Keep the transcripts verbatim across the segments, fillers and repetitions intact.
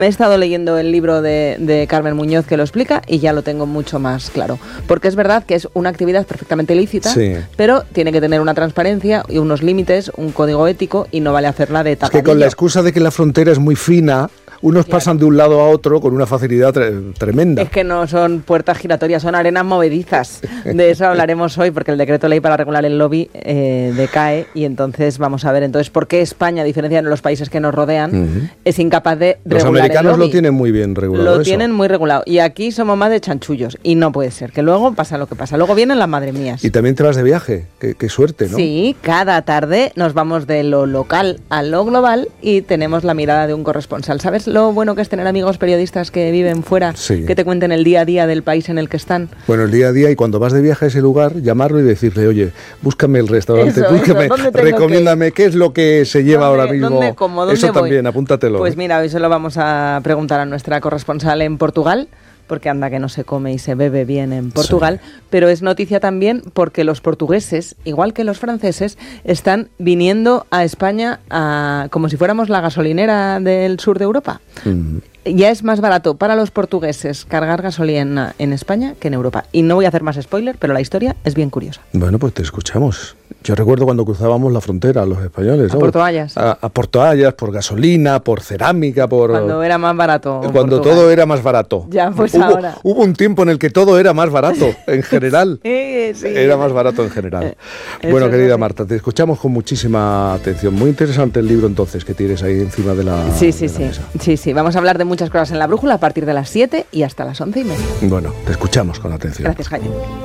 He estado leyendo el libro de, de Carmen Muñoz que lo explica y ya lo tengo mucho más claro. Porque es verdad que es una actividad perfectamente lícita, sí, pero tiene que tener una transparencia y unos límites, un código ético, y no vale hacerla de tapadillo. Es que con la excusa de que la frontera es muy fina, unos claro. pasan de un lado a otro con una facilidad tre- tremenda. Es que no son puertas giratorias, son arenas movedizas. De eso hablaremos hoy, porque el decreto ley para regular el lobby eh, decae, y entonces vamos a ver entonces por qué España, a diferencia de los países que nos rodean, uh-huh. es incapaz de regular el lobby. Los americanos lo tienen muy bien regulado. Lo eso. tienen muy regulado, y aquí somos más de chanchullos, y no puede ser, que luego pasa lo que pasa. Luego vienen las madre mías. Y también te vas de viaje, qué, qué suerte, ¿no? Sí, cada tarde nos vamos de lo local a lo global y tenemos la mirada de un corresponsal. ¿Sabes lo bueno que es tener amigos periodistas que viven fuera, sí. que te cuenten el día a día del país en el que están? Bueno, el día a día, y cuando vas de viaje a ese lugar, llamarlo y decirle, oye, búscame el restaurante, eso, búscame, eso, recomiéndame qué es lo que se lleva ¿Dónde, ahora mismo. ¿dónde como, dónde eso voy? También, apúntatelo. Pues mira, hoy se lo vamos a preguntar a nuestra corresponsal en Portugal, porque anda que no se come y se bebe bien en Portugal, sí. pero es noticia también porque los portugueses, igual que los franceses, están viniendo a España a, como si fuéramos la gasolinera del sur de Europa. Mm. Ya es más barato para los portugueses cargar gasolina en España que en Europa. Y no voy a hacer más spoiler, pero la historia es bien curiosa. Bueno, pues te escuchamos. Yo recuerdo cuando cruzábamos la frontera, los españoles. A ¿no? Portoallas. A, a Portoallas, por gasolina, por cerámica, por... Cuando era más barato. Cuando Portugal. Todo era más barato. Ya, pues hubo, ahora. Hubo un tiempo en el que todo era más barato, en general. sí, sí. Era más barato en general. Eh, bueno, querida sí. Marta, te escuchamos con muchísima atención. Muy interesante el libro, entonces, que tienes ahí encima de la, sí, sí, de la sí. mesa. Sí, sí. Vamos a hablar de muchas cosas en La Brújula a partir de las siete y hasta las once y media. Bueno, te escuchamos con atención. Gracias, Jaime.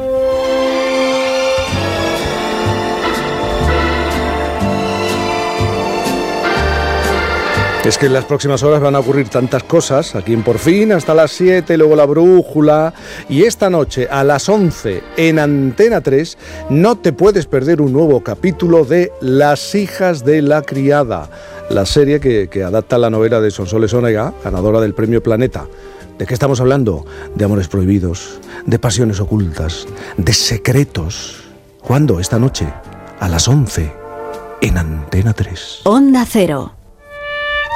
Es que en las próximas horas van a ocurrir tantas cosas, aquí en Por Fin, hasta las siete, luego La Brújula, y esta noche a las once en Antena tres no te puedes perder un nuevo capítulo de Las hijas de la criada, la serie que, que adapta la novela de Sonsoles Onega, ganadora del Premio Planeta. ¿De qué estamos hablando? De amores prohibidos, de pasiones ocultas, de secretos. ¿Cuándo? Esta noche, a las once, en Antena tres. Onda Cero.